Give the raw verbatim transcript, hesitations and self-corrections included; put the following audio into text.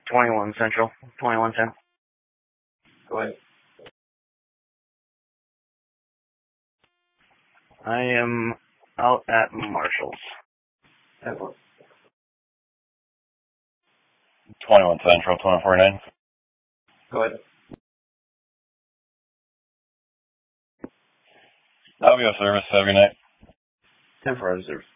twenty-one Central, twenty-one ten. Go ahead. I am out at Marshall's. ten four. twenty-one Central, twenty-four nine. Go ahead. I'll be of service. Have a good night. ten four reserve.